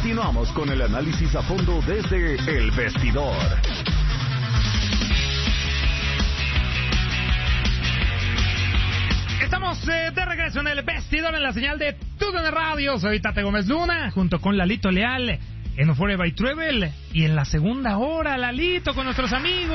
Continuamos con el análisis a fondo desde El Vestidor. Estamos de regreso en El Vestidor en la señal de TUDN Radio. Soy Tate Gómez Luna, junto con Lalito Leal en Euphoria by Travel. Y en la segunda hora, Lalito, con nuestros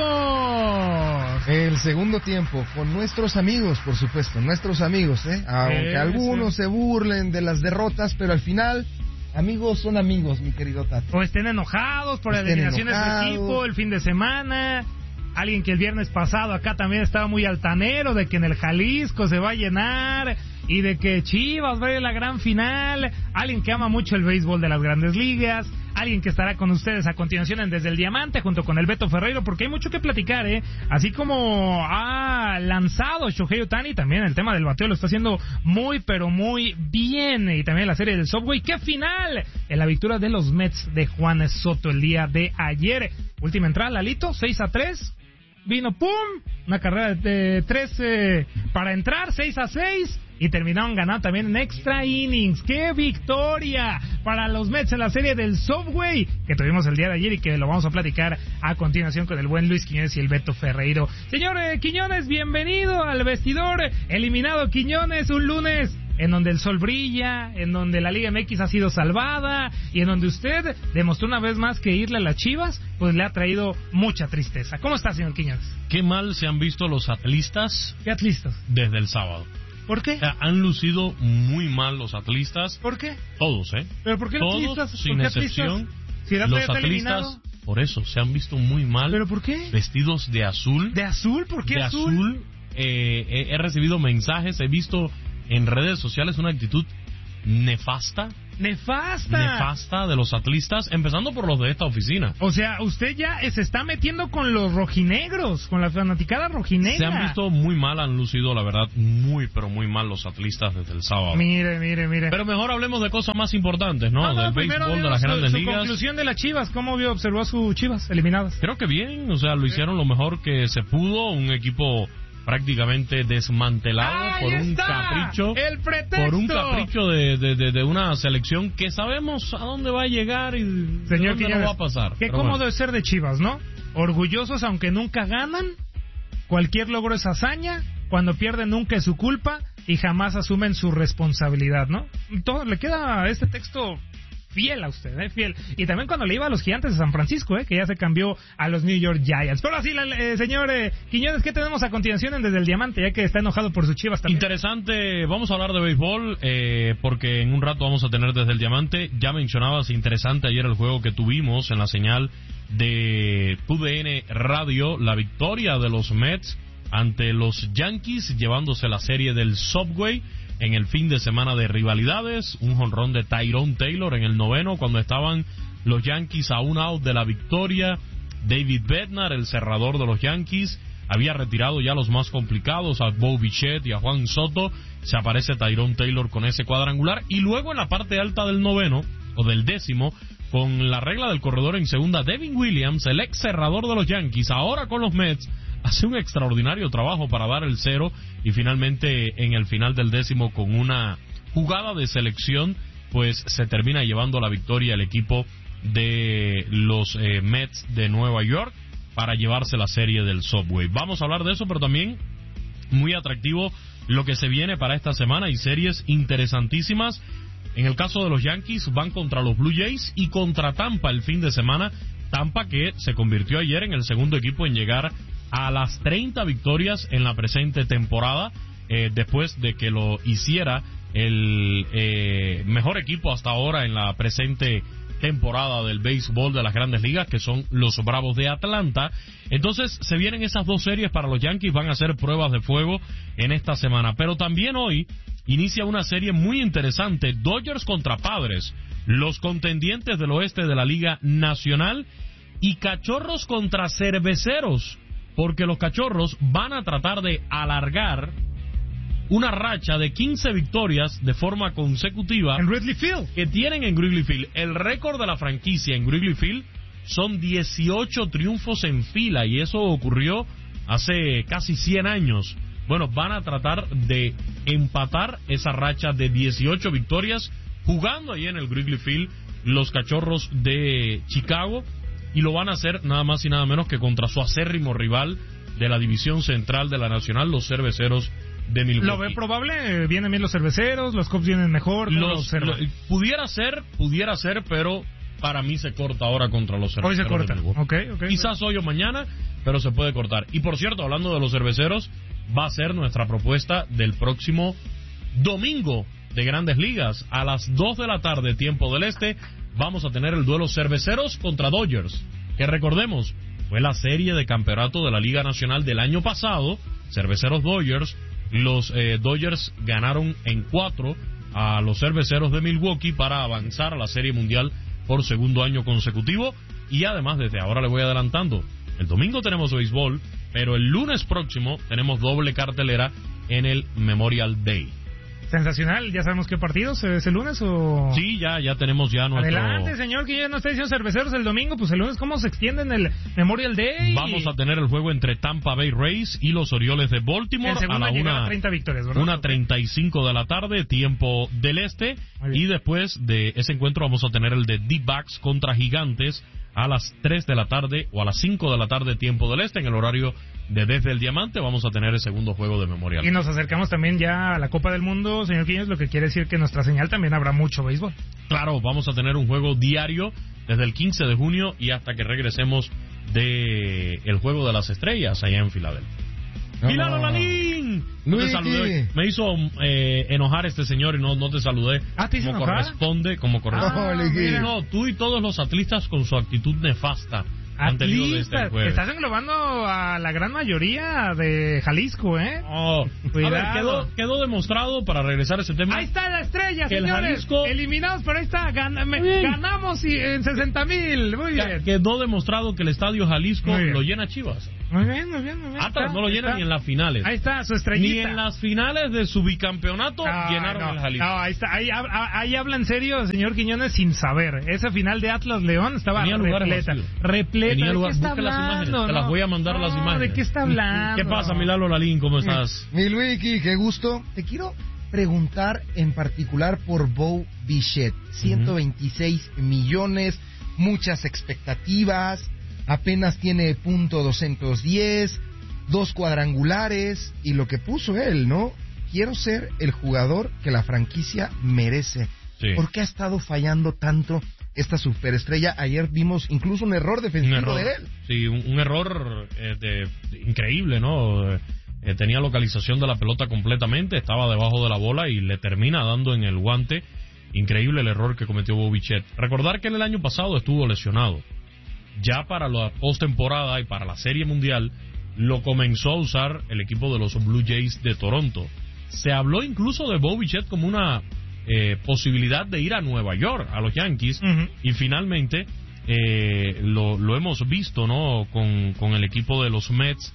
amigos. El segundo tiempo, con nuestros amigos, por supuesto, nuestros amigos, aunque algunos se burlen de las derrotas, pero al final, amigos son amigos, mi querido Tate. O estén enojados por la eliminación de su equipo el fin de semana. Alguien que el viernes pasado acá también estaba muy altanero de que en el Jalisco se va a llenar y de que Chivas va a ir a la gran final. Alguien que ama mucho el béisbol de las Grandes Ligas. Alguien que estará con ustedes a continuación en Desde el Diamante junto con el Beto Ferreiro, porque hay mucho que platicar, así como ha lanzado Shohei Ohtani, también el tema del bateo lo está haciendo muy pero muy bien, y también la serie del Subway. ¡Qué final! En la victoria de los Mets de Juan Soto el día de ayer. Última entrada, Lalito, 6-3. Vino, ¡pum! Una carrera de 3 para entrar, 6-6. Y terminaron ganando también en extra innings. ¡Qué victoria para los Mets en la serie del Subway que tuvimos el día de ayer y que lo vamos a platicar a continuación con el buen Luis Quiñones y el Beto Ferreiro! Señor Quiñones, bienvenido al Vestidor. Eliminado Quiñones, un lunes en donde el sol brilla, en donde la Liga MX ha sido salvada y en donde usted demostró una vez más que irle a las Chivas pues le ha traído mucha tristeza. ¿Cómo está, señor Quiñones? Qué mal se han visto los atlistas. ¿Qué atlistas? Desde el sábado. ¿Por qué? O sea, han lucido muy mal los atlistas. ¿Por qué? Todos, ¿Pero por qué todos, atlistas? sin excepción. Si los atlistas, por eso, se han visto muy mal. ¿Pero por qué? Vestidos de azul. ¿De azul? ¿Por qué de azul? He recibido mensajes, he visto en redes sociales una actitud nefasta de los atlistas, empezando por los de esta oficina. O sea, usted ya se está metiendo con los rojinegros, con la fanaticada rojinegra. Se han visto muy mal, han lucido, la verdad, muy, pero muy mal los atlistas desde el sábado. Mire. Pero mejor hablemos de cosas más importantes, ¿no? Del béisbol, de las Grandes Ligas. Su conclusión de las Chivas, ¿cómo observó a sus Chivas eliminadas? Creo que bien, o sea, lo hicieron lo mejor que se pudo, un equipo prácticamente desmantelado por un capricho, de una selección que sabemos a dónde va a llegar y señor dónde no va a pasar. Qué cómodo debe ser de Chivas, ¿no? Orgullosos aunque nunca ganan, cualquier logro es hazaña, cuando pierden nunca es su culpa y jamás asumen su responsabilidad, ¿no? Todo le queda este texto fiel a usted, fiel. Y también cuando le iba a los Gigantes de San Francisco, que ya se cambió a los New York Giants. Pero así, señor Quiñones, ¿qué tenemos a continuación en Desde el Diamante? Ya que está enojado por sus Chivas también. Interesante, vamos a hablar de béisbol, porque en un rato vamos a tener Desde el Diamante. Ya mencionabas, interesante ayer el juego que tuvimos en la señal de TUDN Radio, la victoria de los Mets ante los Yankees, llevándose la serie del Subway en el fin de semana de rivalidades. Un jonrón de Tyrone Taylor en el 9º, cuando estaban los Yankees a un out de la victoria. David Bednar, el cerrador de los Yankees, había retirado ya los más complicados, a Bo Bichette y a Juan Soto. Se aparece Tyrone Taylor con ese cuadrangular, y luego en la parte alta del 9º, o del 10º, con la regla del corredor en segunda, Devin Williams, el ex cerrador de los Yankees, ahora con los Mets, hace un extraordinario trabajo para dar el 0, y finalmente en el final del 10º, con una jugada de selección, pues se termina llevando la victoria el equipo de los Mets de Nueva York para llevarse la serie del Subway. Vamos a hablar de eso, pero también muy atractivo lo que se viene para esta semana, y series interesantísimas. En el caso de los Yankees, van contra los Blue Jays y contra Tampa el fin de semana. Tampa, que se convirtió ayer en el segundo equipo en llegar a las 30 victorias en la presente temporada, después de que lo hiciera el mejor equipo hasta ahora en la presente temporada del béisbol de las Grandes Ligas, que son los Bravos de Atlanta. Entonces se vienen esas dos series para los Yankees, van a ser pruebas de fuego en esta semana. Pero también hoy inicia una serie muy interesante, Dodgers contra Padres, los contendientes del oeste de la Liga Nacional, y Cachorros contra Cerveceros, porque los Cachorros van a tratar de alargar una racha de 15 victorias de forma consecutiva en Wrigley Field, que tienen en Wrigley Field. El récord de la franquicia en Wrigley Field son 18 triunfos en fila, y eso ocurrió hace casi 100 años. Bueno, van a tratar de empatar esa racha de 18 victorias jugando ahí en el Wrigley Field los Cachorros de Chicago, y lo van a hacer nada más y nada menos que contra su acérrimo rival de la división central de la Nacional, los Cerveceros de Milwaukee. ¿Lo ve probable? ¿Vienen bien los Cerveceros? ¿Los Cubs vienen mejor? Pudiera ser, pero para mí se corta ahora contra los Cerveceros. Hoy se corta. De Milwaukee. Okay. Quizás hoy o mañana, pero se puede cortar. Y por cierto, hablando de los Cerveceros, va a ser nuestra propuesta del próximo domingo de Grandes Ligas. A las 2 de la tarde, tiempo del este, vamos a tener el duelo Cerveceros contra Dodgers, que recordemos, fue la serie de campeonato de la Liga Nacional del año pasado. Cerveceros-Dodgers. Los Dodgers ganaron en 4 a los Cerveceros de Milwaukee para avanzar a la Serie Mundial por segundo año consecutivo. Y además, desde ahora le voy adelantando, el domingo tenemos béisbol, pero el lunes próximo tenemos doble cartelera en el Memorial Day. Sensacional, ¿ya sabemos qué partidos? ¿Es el lunes o...? Sí, ya tenemos ya nuestro... Adelante, señor, que ya no está diciendo Cerveceros el domingo, pues el lunes, ¿cómo se extiende en el Memorial Day? Vamos a tener el juego entre Tampa Bay Rays y los Orioles de Baltimore a la 30 victorias, ¿verdad? 1:35 de la tarde, tiempo del este, y después de ese encuentro vamos a tener el de D-Backs contra Gigantes a las 3 de la tarde o a las 5 de la tarde, tiempo del este, en el horario de Desde el Diamante. Vamos a tener el segundo juego de Memorial. Y nos acercamos también ya a la Copa del Mundo, señor Quiñones, lo que quiere decir que en nuestra señal también habrá mucho béisbol. Claro, vamos a tener un juego diario desde el 15 de junio y hasta que regresemos de el Juego de las Estrellas allá en Filadelfia. ¡Milano Lalín! No te saludé. Me hizo enojar este señor y no te saludé. ¿Te hizo enojar? Como corresponde. No, tú y todos los atlistas con su actitud nefasta han tenido desde el jueves. Estás englobando a la gran mayoría de Jalisco, ¿eh? Cuidado. A ver, quedó demostrado, para regresar a ese tema. Ahí está la estrella, que señores. El Jalisco... Eliminados, pero ahí está. Ganamos en 60,000. Muy bien. Quedó demostrado que el Estadio Jalisco lo llena Chivas. Muy bien. Atlas no lo llena ni en las finales. Ahí está, su estrellita. Ni en las finales de su bicampeonato llenaron el Jalisco. No, ahí está. Ahí habla en serio, señor Quiñones, sin saber. Esa final de Atlas León estaba repleta. Tenía lugar. Busca las imágenes. Te las voy a mandar las imágenes. ¿De qué está hablando? ¿Qué pasa, Milano Lalín? ¿Cómo estás? Mi Luiki, qué gusto. Te quiero preguntar en particular por Bo Bichette. 126 millones, muchas expectativas. Apenas tiene .210, 2 cuadrangulares y lo que puso él, ¿no? Quiero ser el jugador que la franquicia merece. Sí. ¿Por qué ha estado fallando tanto esta superestrella? Ayer vimos incluso un error defensivo de él. Sí, un error increíble, ¿no? Tenía localización de la pelota completamente, estaba debajo de la bola y le termina dando en el guante. Increíble el error que cometió Bo Bichette. Recordar que en el año pasado estuvo lesionado. Ya para la postemporada y para la Serie Mundial lo comenzó a usar el equipo de los Blue Jays de Toronto. Se habló incluso de Bo Bichette como una posibilidad de ir a Nueva York, a los Yankees, y finalmente lo hemos visto, ¿no? Con el equipo de los Mets.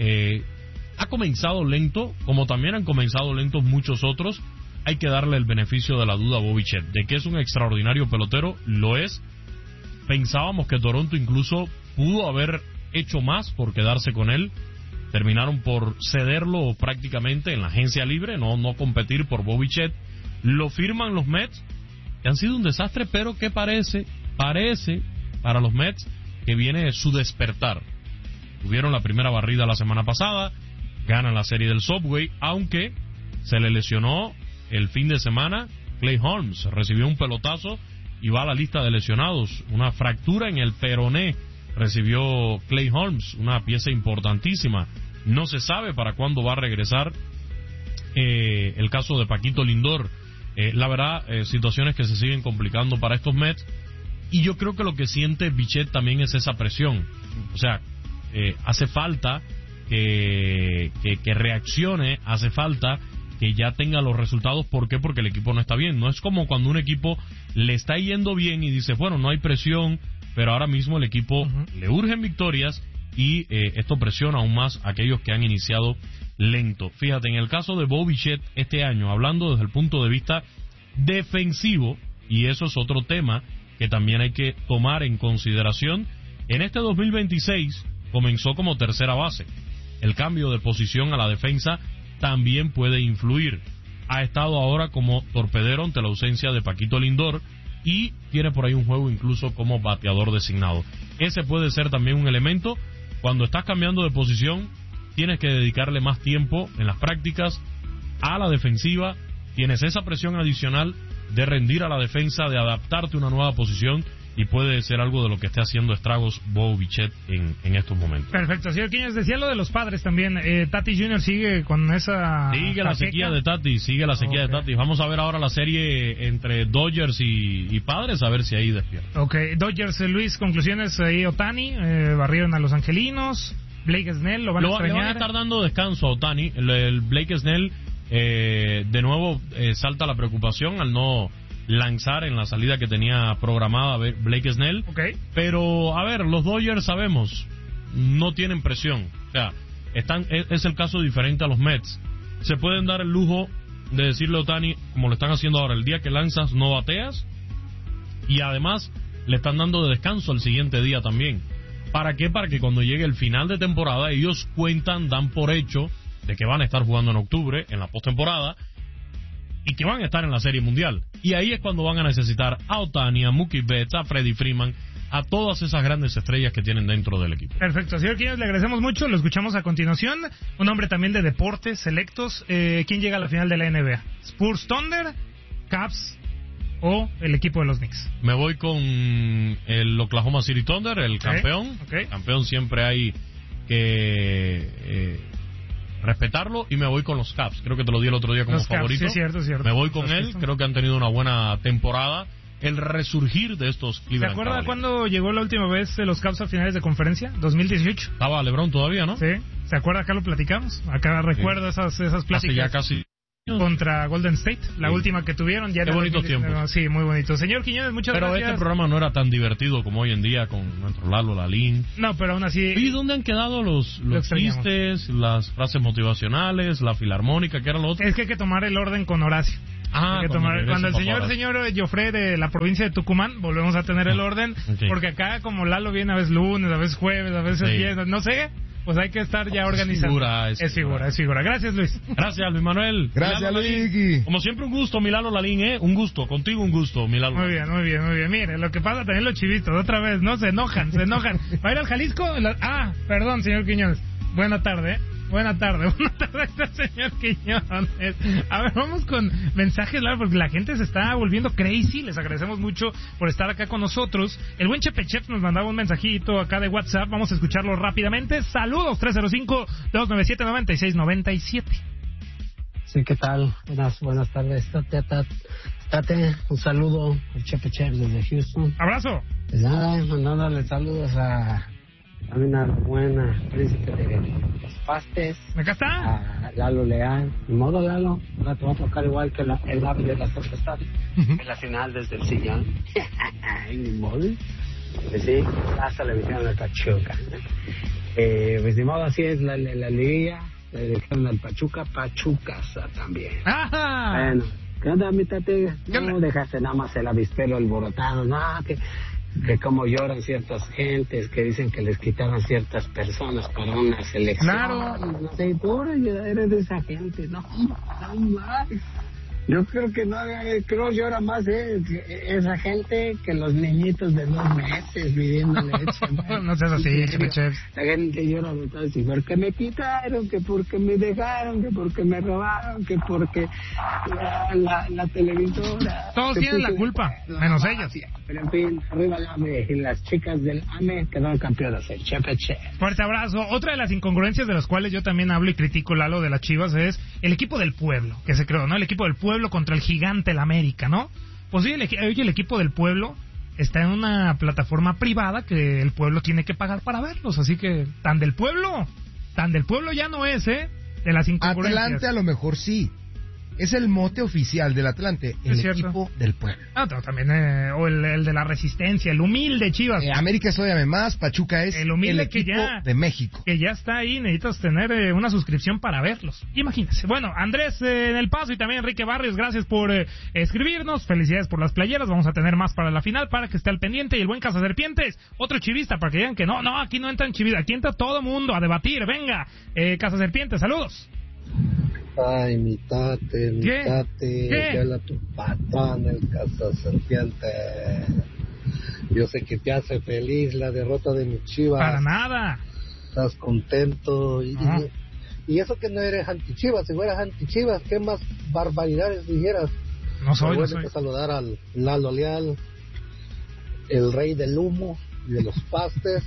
Ha comenzado lento, como también han comenzado lentos muchos otros. Hay que darle el beneficio de la duda a Bo Bichette. De que es un extraordinario pelotero, lo es. Pensábamos que Toronto incluso pudo haber hecho más por quedarse con él. Terminaron por cederlo prácticamente en la agencia libre, no competir por Bo Bichette. Lo firman los Mets, que han sido un desastre, pero que parece para los Mets que viene su despertar. Tuvieron la primera barrida la semana pasada, ganan la serie del Subway, aunque se le lesionó el fin de semana Clay Holmes, recibió un pelotazo y va a la lista de lesionados. Una fractura en el peroné recibió Clay Holmes, una pieza importantísima. No se sabe para cuándo va a regresar. El caso de Paquito Lindor. La verdad, situaciones que se siguen complicando para estos Mets. Y yo creo que lo que siente Bichette también es esa presión. O sea, hace falta que reaccione, hace falta que ya tenga los resultados. ¿Por qué? Porque el equipo no está bien. No es como cuando un equipo le está yendo bien y dice, bueno, no hay presión, pero ahora mismo el equipo le urgen victorias y esto presiona aún más a aquellos que han iniciado lento. Fíjate, en el caso de Bo Bichette este año, hablando desde el punto de vista defensivo, y eso es otro tema que también hay que tomar en consideración, en este 2026 comenzó como tercera base. El cambio de posición a la defensa también puede influir. Ha estado ahora como torpedero ante la ausencia de Paquito Lindor, y tiene por ahí un juego incluso como bateador designado. Ese puede ser también un elemento. Cuando estás cambiando de posición, tienes que dedicarle más tiempo en las prácticas a la defensiva, tienes esa presión adicional de rendir a la defensa, de adaptarte a una nueva posición, y puede ser algo de lo que esté haciendo estragos Bo Bichette en estos momentos. Perfecto, señor Quiñones, decía lo de los padres también. Tatis Jr. sigue con esa... Sigue la sequía de Tatis, de Tatis. Vamos a ver ahora la serie entre Dodgers y Padres, a ver si ahí despierta. Ok, Dodgers, Luis, conclusiones ahí. Ohtani, barrieron a los angelinos. Blake Snell, lo van a extrañar. Le van a estar dando descanso a Ohtani. El Blake Snell, de nuevo, salta la preocupación al no lanzar en la salida que tenía programada Blake Snell. Okay. Pero, a ver, los Dodgers sabemos, no tienen presión. O sea, es el caso diferente a los Mets. Se pueden dar el lujo de decirle a Ohtani, como lo están haciendo ahora, el día que lanzas no bateas, y además le están dando de descanso el siguiente día también. ¿Para qué? Para que cuando llegue el final de temporada ellos dan por hecho de que van a estar jugando en octubre, en la postemporada, y que van a estar en la Serie Mundial. Y ahí es cuando van a necesitar a Ohtani, a Mookie Betts, a Freddie Freeman, a todas esas grandes estrellas que tienen dentro del equipo. Perfecto, señor Quiñones, le agradecemos mucho. Lo escuchamos a continuación. Un hombre también de deportes selectos. ¿Quién llega a la final de la NBA? ¿Spurs, Thunder, Cavs o el equipo de los Knicks? Me voy con el Oklahoma City Thunder, el campeón. Okay. Campeón siempre hay que respetarlo, y me voy con los Cavs. Creo que te lo di el otro día como favorito. Sí, cierto. Me voy con él. Creo que han tenido una buena temporada. El resurgir de estos Cleveland. ¿Se acuerda cuando llegó la última vez los Cavs a finales de conferencia? 2018. Estaba LeBron todavía, ¿no? Sí. ¿Se acuerda? Acá lo platicamos. Acá recuerdo esas pláticas. Hace ya casi contra Golden State, la última que tuvieron. Ya qué bonitos tiempos. Sí, muy bonito. Señor Quiñones, muchas gracias. Pero este programa no era tan divertido como hoy en día con nuestro Lalo Lalín. No, pero aún así... ¿Y dónde han quedado los chistes, las frases motivacionales, la filarmónica, que era lo otro? Es que hay que tomar el orden con Horacio. Cuando el señor Joffre de la provincia de Tucumán, volvemos a tener el orden, porque acá como Lalo viene a veces lunes, a veces jueves, a veces viernes, no sé, pues hay que estar ya organizando. Es figura. Gracias, Luis. Gracias, Luis Manuel. Gracias, Luigi. Como siempre, un gusto, mi Lalo Lalín, Un gusto, contigo un gusto, mi Lalo. Muy bien. Mire, lo que pasa también los chivitos, otra vez, ¿no? Se enojan. ¿Va a ir al Jalisco? Perdón, señor Quiñones. Buena tarde, señor Quiñones. A ver, vamos con mensajes, porque la gente se está volviendo crazy. Les agradecemos mucho por estar acá con nosotros. El buen Chepe Chef nos mandaba un mensajito acá de WhatsApp. Vamos a escucharlo rápidamente. Saludos, 305-297-9697. Sí, ¿qué tal? Buenas tardes. Tate, un saludo al Chepe Chef desde Houston. Abrazo. Pues nada, mandándole saludos a una buena príncipe de los pastes. Acá está. A Lalo Leal. De modo, Lalo, ahora te va a tocar igual que el ave de la tempestad. En la final desde el sillón. Ni modo. Pues sí, hasta le dijeron al Pachuca. Pues de modo, así es la liguilla. Le dijeron al Pachucasa también. ¡Ajá! Bueno, ¿qué onda, mi tate? No dejaste nada más el avispero alborotado. No, que como lloran ciertas gentes, que dicen que les quitaron ciertas personas para una selección. Claro. No sé, tú eres de esa gente, no más. Yo creo que llora más esa gente que los niñitos de 2 meses pidiendo leche. No seas así, Chef. La gente llora de todo, y porque me quitaron, que porque me dejaron, que porque me robaron, que porque la televisora. Todos tienen la culpa, menos ellos. Pero en fin, arriba el AME, y las chicas del AME quedaron campeonas, el Chef. Fuerte abrazo. Otra de las incongruencias de las cuales yo también hablo y critico, Lalo, de las Chivas, es el equipo del pueblo, que se creó, ¿no? El equipo del pueblo contra el gigante, el América, ¿no? Pues sí, el equipo del pueblo está en una plataforma privada que el pueblo tiene que pagar para verlos, así que tan del pueblo ya no es, de las incongruencias. Atlante a lo mejor sí. Es el mote oficial del Atlante, el equipo del pueblo. También, o el de la resistencia, el humilde Chivas. América es Óyame Más, Pachuca es el equipo de México. Que ya está ahí, necesitas tener una suscripción para verlos. Imagínense. Bueno, Andrés en El Paso y también Enrique Barrios, gracias por escribirnos. Felicidades por las playeras. Vamos a tener más para la final, para que esté al pendiente. Y el buen Cazaserpientes, otro chivista, para que digan que no, aquí no entran chivistas, aquí entra todo mundo a debatir. Venga, Cazaserpientes, saludos. Ay, mi tate, que habla tu patrón, el cazaserpiente. Yo sé que te hace feliz la derrota de mis Chivas. Para nada. Estás contento. Y eso que no eres anti-Chivas. Si fueras anti-Chivas, ¿qué más barbaridades dijeras? No soy. Que saludar al Lalo Leal, el rey del humo y de los pastes.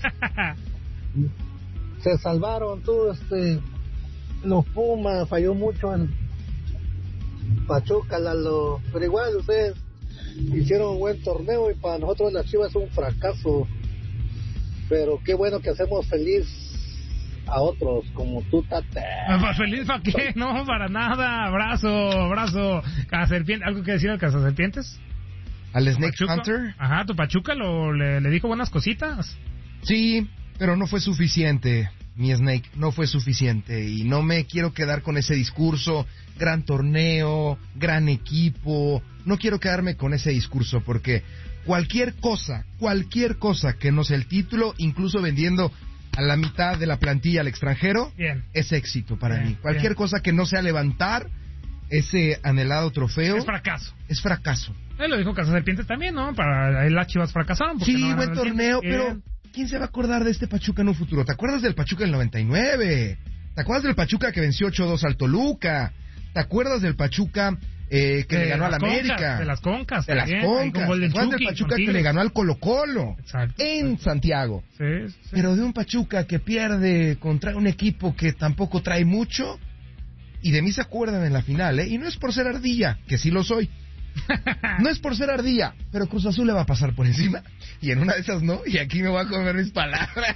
Se salvaron todos los Pumas, falló mucho en Pachuca, Lalo, pero igual ustedes hicieron un buen torneo y para nosotros las Chivas es un fracaso, pero qué bueno que hacemos feliz a otros como tú, Tate. ¿Feliz para qué? No, para nada. Abrazo. Cazaserpiente, ¿algo que decir al Cazaserpientes? ¿Al Snake Pachuca? Hunter? Ajá, ¿tu Pachuca le dijo buenas cositas? Sí, pero no fue suficiente, mi Snake, no fue suficiente. Y no me quiero quedar con ese discurso, gran torneo, gran equipo. No quiero quedarme con ese discurso porque cualquier cosa que no sea el título, incluso vendiendo a la mitad de la plantilla al extranjero, bien, es éxito para mí. Cualquier cosa que no sea levantar ese anhelado trofeo es fracaso. Él lo dijo Cazaserpientes también, ¿no? Para él las Chivas fracasaron. Sí, no buen torneo, pero ¿quién se va a acordar de este Pachuca en un futuro? ¿Te acuerdas del Pachuca del 99? ¿Te acuerdas del Pachuca que venció 8-2 al Toluca? ¿Te acuerdas del Pachuca que le ganó al América? De las Concas. ¿Te acuerdas del Pachuca que le ganó al Colo-Colo? Exacto. En Santiago. Sí. Pero de un Pachuca que pierde contra un equipo que tampoco trae mucho, y de mí se acuerdan en la final, ¿eh? Y no es por ser ardilla, que sí lo soy. No es por ser ardilla, pero Cruz Azul le va a pasar por encima. Y en una de esas no, y aquí me voy a comer mis palabras.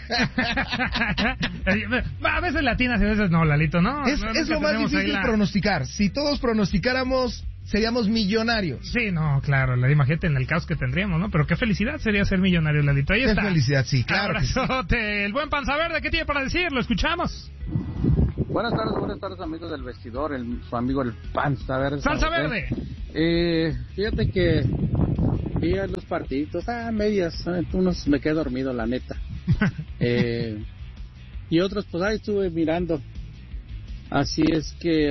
A veces latinas y a veces no, Lalito, ¿no? Es lo más difícil pronosticar. Si todos pronosticáramos, seríamos millonarios. Sí, no, claro, imagínate en el caos que tendríamos, ¿no? Pero qué felicidad sería ser millonario, Lalito. Ahí está. Qué felicidad, sí, claro. Abrazote. Sí. El buen Panza Verde, ¿qué tiene para decir? Lo escuchamos. Buenas tardes, amigos del vestidor, su amigo el Panza Verde. ¡Salsa Verde! Fíjate que vi los partiditos, medias, unos me quedé dormido, la neta. Y otros, pues ahí estuve mirando. Así es que,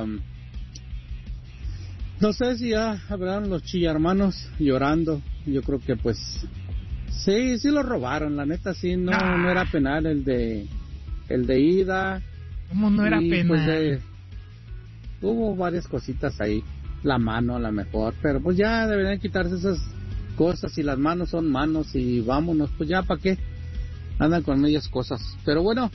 no sé si ya habrán los chillarmanos llorando. Yo creo que pues, sí lo robaron, la neta, sí, no era penal el de ida. ¿Cómo no era penal? Pues, hubo varias cositas ahí, la mano a lo mejor, pero pues ya deberían quitarse esas cosas, y las manos son manos y vámonos, pues ya para qué andan con medias cosas. Pero bueno,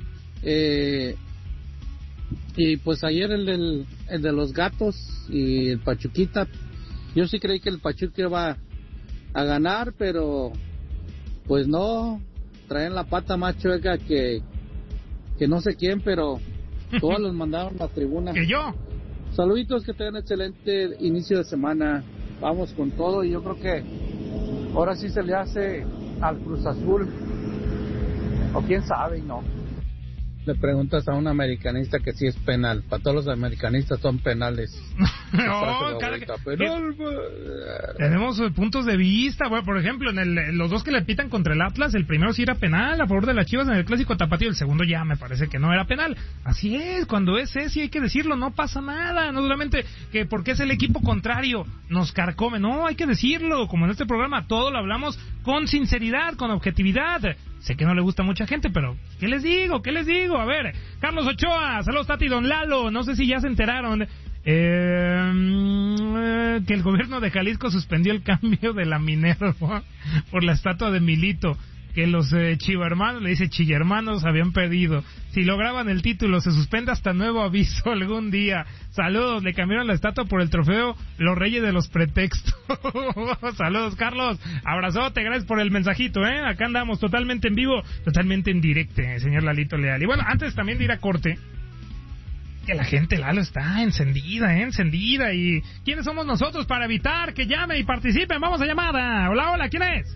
y pues ayer el de los gatos y el Pachuquita, yo sí creí que el Pachuca iba a ganar, pero pues no, traen la pata más chueca que no sé quién, pero todos los mandaron a la tribuna. ¿Que yo? Saluditos, que tengan excelente inicio de semana. Vamos con todo, y yo creo que ahora sí se le hace al Cruz Azul, o quién sabe, y no. Le preguntas a un americanista que sí es penal. Para todos los americanistas son penales. No, tenemos puntos de vista. Bueno, por ejemplo, en los dos que le pitan contra el Atlas, el primero sí era penal a favor de las Chivas en el Clásico Tapatío, el segundo ya me parece que no era penal. Así es, cuando es ese hay que decirlo, no pasa nada. No solamente que porque es el equipo contrario nos carcome, no, hay que decirlo. Como en este programa todo lo hablamos con sinceridad, con objetividad. Sé que no le gusta a mucha gente, pero ¿qué les digo? A ver, Carlos Ochoa, saludos Tati, don Lalo, no sé si ya se enteraron que el gobierno de Jalisco suspendió el cambio de la Minerva por la estatua de Milito, que los chivermanos, le dice chillermanos, habían pedido. Si lograban el título, se suspende hasta nuevo aviso algún día. Saludos, le cambiaron la estatua por el trofeo Los Reyes de los Pretextos. Saludos, Carlos. Abrazote, gracias por el mensajito, Acá andamos totalmente en vivo, totalmente en directo, señor Lalito Leal. Y bueno, antes también de ir a corte, que la gente, Lalo, está encendida. ¿Y quiénes somos nosotros para evitar que llame y participen? Vamos a llamada. Hola, ¿quién es?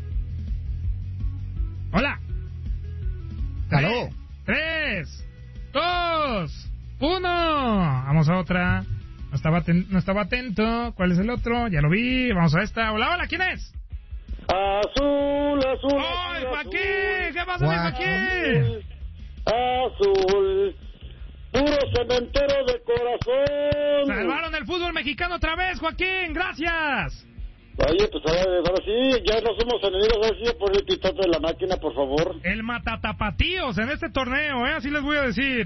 Hola. ¿Aló? 3, 2, 1. Vamos a otra. No estaba atento. ¿Cuál es el otro? Ya lo vi. Vamos a esta. Hola, ¿quién es? Azul. ¡Ay, Joaquín! ¿Qué pasa, mi Joaquín? Azul. Puro cementero de corazón. Salvaron el fútbol mexicano otra vez, Joaquín, gracias. Oye, pues ahora sí, ya no somos enemigos, ahora sí, por el pitazo de la máquina, por favor. El matatapatíos en este torneo, así les voy a decir.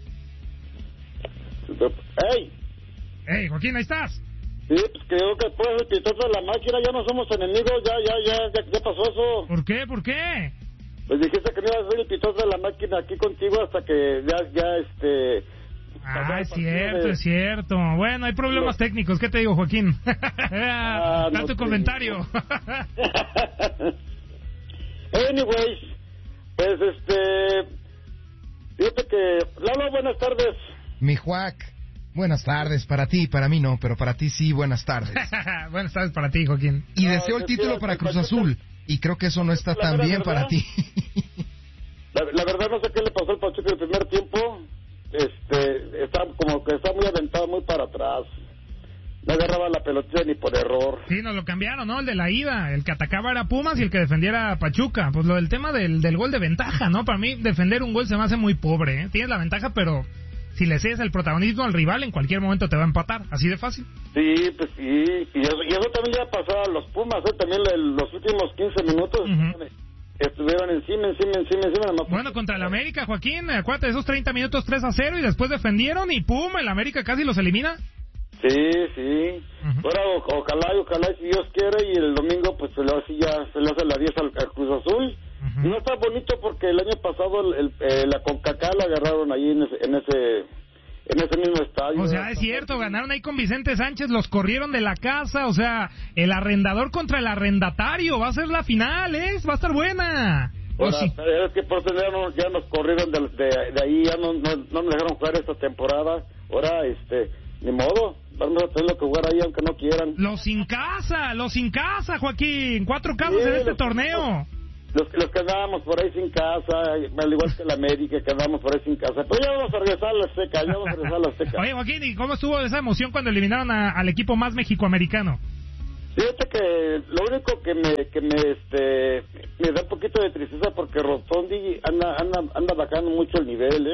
¡Ey, Joaquín, ahí estás! Sí, pues creo que después del pitazo de la máquina ya no somos enemigos, ya pasó eso. ¿Por qué? Pues dijiste que no ibas a hacer el pitazo de la máquina aquí contigo hasta que es cierto. Bueno, hay problemas técnicos. ¿Qué te digo, Joaquín? Da tu comentario. Anyways, pues fíjate que... Lalo, buenas tardes. Mi Juac, buenas tardes. Para ti, para mí no, pero para ti sí, buenas tardes. Buenas tardes para ti, Joaquín. Y deseo el título para Cruz Azul. Y creo que eso no está tan bien para ti. La verdad no sé qué le pasó al Pachuca el primer tiempo. Está como que está muy aventado, muy para atrás. No agarraba la pelotilla ni por error. Sí, nos lo cambiaron, ¿no? El de la ida. El que atacaba era Pumas y el que defendiera a Pachuca. Pues lo del tema del gol de ventaja, ¿no? Para mí defender un gol se me hace muy pobre, ¿eh? Tienes la ventaja, pero si le cedes el protagonismo al rival, en cualquier momento te va a empatar. Así de fácil. Sí, pues sí. Y eso también le ha pasado a los Pumas, ¿eh? También los últimos 15 minutos... Estuvieron encima. Bueno, contra el América, Joaquín, acuérdate de esos 30 minutos 3-0 y después defendieron y ¡pum! El América casi los elimina. Sí. Ahora, ojalá, si Dios quiere, y el domingo pues se le hace la 10 al Cruz Azul. Y no está bonito porque el año pasado la CONCACAF la agarraron ahí en ese mismo estadio. O sea, es cierto, ganaron ahí con Vicente Sánchez, los corrieron de la casa, o sea, el arrendador contra el arrendatario, va a ser la final, va a estar buena. Ahora, sí. Es que por tener ya nos corrieron de ahí, ya no nos dejaron jugar esta temporada. Ahora, ni modo, vamos a tener que jugar ahí aunque no quieran. Los sin casa, Joaquín, 4 casas en este torneo. Los que andábamos por ahí sin casa, al igual que el América, que andábamos por ahí sin casa. Pero ya vamos a regresar a la Azteca, Oye, Joaquín, ¿y cómo estuvo esa emoción cuando eliminaron al equipo más mexicoamericano? Fíjate que lo único que me da un poquito de tristeza porque Rotondi anda bajando mucho el nivel,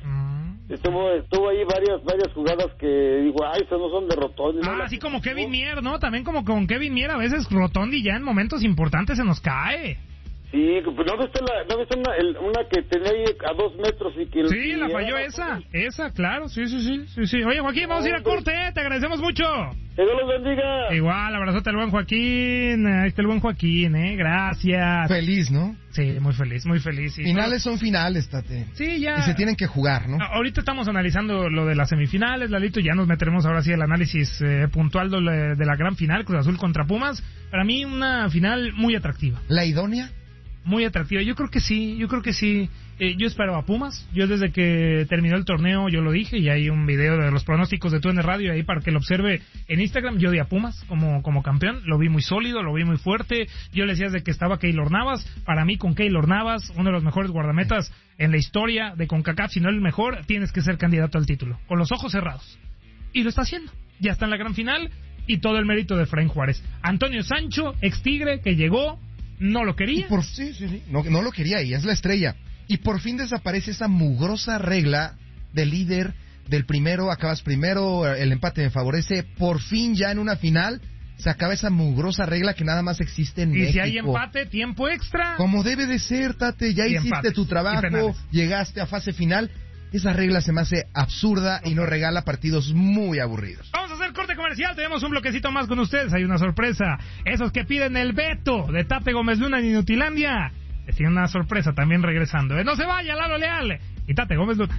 Estuvo ahí varias jugadas que digo, esas no son de Rotondi. Así como Kevin Mier, ¿no? También como con Kevin Mier, a veces Rotondi ya en momentos importantes se nos cae. Sí, pues ¿no viste una que tenía ahí a 2 metros y que... Sí, la falló esa, claro, sí. Oye, Joaquín, vamos a ir a corte, te agradecemos mucho. Que Dios los bendiga. Igual, abrazote al buen Joaquín, ahí está el buen Joaquín, gracias. Feliz, ¿no? Sí, muy feliz. Finales son finales, Tate. Sí, ya. Y se tienen que jugar, ¿no? Ahorita estamos analizando lo de las semifinales, Lalito, ya nos meteremos ahora sí al análisis puntual de la gran final, Cruz Azul contra Pumas. Para mí una final muy atractiva. ¿La idónea? Muy atractiva, yo creo que sí. Yo esperaba a Pumas, yo desde que terminó el torneo yo lo dije, y hay un video de los pronósticos de TUDN Radio ahí para que lo observe en Instagram. Yo di a Pumas como campeón, lo vi muy sólido, lo vi muy fuerte. Yo le decía desde que estaba Keylor Navas, para mí con Keylor Navas, uno de los mejores guardametas en la historia de CONCACAF, si no el mejor, tienes que ser candidato al título, con los ojos cerrados, y lo está haciendo, ya está en la gran final, y todo el mérito de Efraín Juárez. Antonio Sancho, ex Tigre, que llegó, no lo quería. Sí. No lo quería y es la estrella. Y por fin desaparece esa mugrosa regla del líder, del primero, acabas primero, el empate me favorece. Por fin ya en una final se acaba esa mugrosa regla que nada más existe en México. Y si hay empate, tiempo extra. Como debe de ser, Tate, ya hiciste empates, tu trabajo, llegaste a fase final. Esa regla se me hace absurda y nos regala partidos muy aburridos. Vamos a hacer corte comercial, tenemos un bloquecito más con ustedes, hay una sorpresa. Esos que piden el veto de Tate Gómez Luna en Inutilandia, les tiene una sorpresa también regresando. No se vaya, Lalo Leal y Tate Gómez Luna.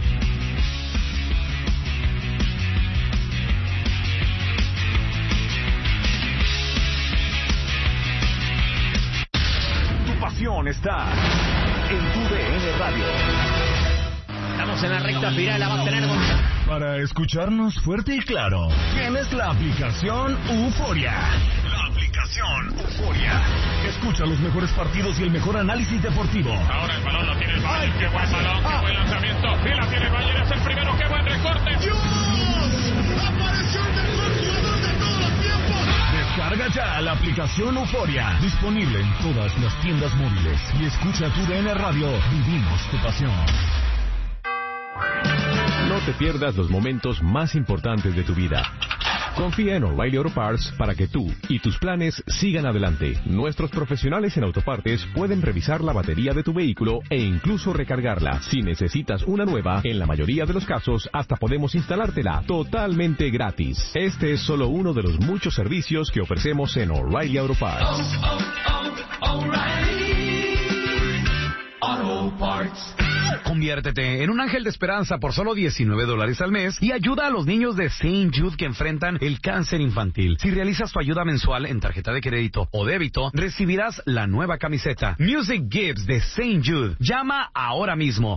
Tu pasión está en TUDN Radio. Estamos en la recta final, la va a tener Para escucharnos fuerte y claro, tienes la aplicación Euforia. La aplicación Euforia. Escucha los mejores partidos y el mejor análisis deportivo. Ahora el balón lo tiene el Bayern. Qué buen balón, qué buen lanzamiento. Y la tiene el Bayern, es el primero. Qué buen recorte. ¡Dios! ¡Apareció el mejor jugador de todos los tiempos! Descarga ya la aplicación Euforia. Disponible en todas las tiendas móviles. Y escucha TUDN Radio. Vivimos tu pasión. No te pierdas los momentos más importantes de tu vida. Confía en O'Reilly Auto Parts para que tú y tus planes sigan adelante. Nuestros profesionales en autopartes pueden revisar la batería de tu vehículo e incluso recargarla. Si necesitas una nueva, en la mayoría de los casos hasta podemos instalártela totalmente gratis. Este es solo uno de los muchos servicios que ofrecemos en O'Reilly Auto Parts. O'Reilly Auto Parts. Conviértete en un ángel de esperanza por solo $19 al mes y ayuda a los niños de St. Jude que enfrentan el cáncer infantil. Si realizas tu ayuda mensual en tarjeta de crédito o débito, recibirás la nueva camiseta Music Gives de St. Jude. Llama ahora mismo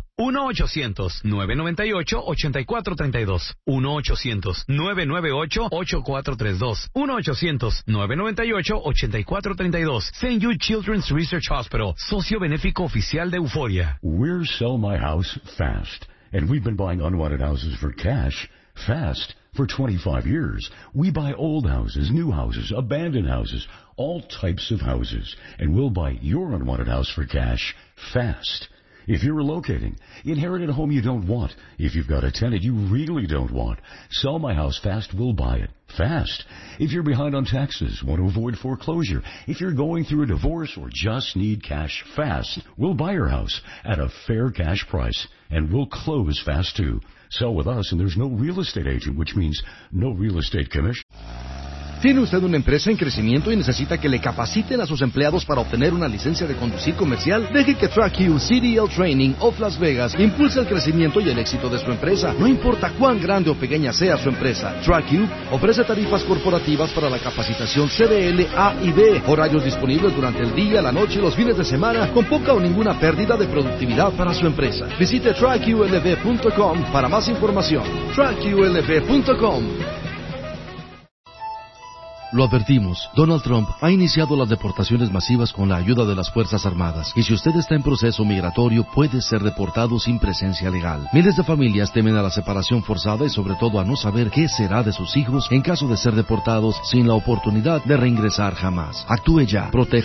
1-800-998-8432. 1-800-998-8432. 1-800-998-8432. St. Jude Children's Research Hospital, socio benéfico oficial de Euforia. We're Sell My House Fast, and we've been buying unwanted houses for cash fast for 25 years. We buy old houses, new houses, abandoned houses, all types of houses, and we'll buy your unwanted house for cash fast. If you're relocating, inherited a home you don't want, if you've got a tenant you really don't want, Sell My House Fast will buy it fast. If you're behind on taxes, want to avoid foreclosure, if you're going through a divorce or just need cash fast, we'll buy your house at a fair cash price, and we'll close fast too. Sell with us and there's no real estate agent, which means no real estate commission. ¿Tiene usted una empresa en crecimiento y necesita que le capaciten a sus empleados para obtener una licencia de conducir comercial? Deje que TrackU CDL Training of Las Vegas impulse el crecimiento y el éxito de su empresa. No importa cuán grande o pequeña sea su empresa, TrackU ofrece tarifas corporativas para la capacitación CDL A y B, horarios disponibles durante el día, la noche y los fines de semana, con poca o ninguna pérdida de productividad para su empresa. Visite TrackULV.com para más información. TrackULV.com. Lo advertimos, Donald Trump ha iniciado las deportaciones masivas con la ayuda de las Fuerzas Armadas, y si usted está en proceso migratorio puede ser deportado sin presencia legal. Miles de familias temen a la separación forzada y sobre todo a no saber qué será de sus hijos en caso de ser deportados sin la oportunidad de reingresar jamás. Actúe ya, proteja